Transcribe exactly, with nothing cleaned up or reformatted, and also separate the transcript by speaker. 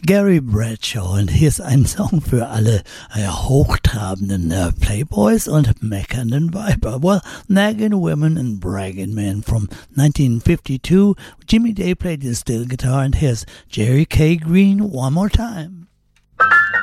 Speaker 1: Gary Bradshaw und hier ist ein Song für alle äh, hochtrabenden äh, Playboys und meckernden Weiber. Well, nagging women and bragging men from nineteen fifty-two. Jimmy Day played the steel guitar and here's Jerry K. Green one more time.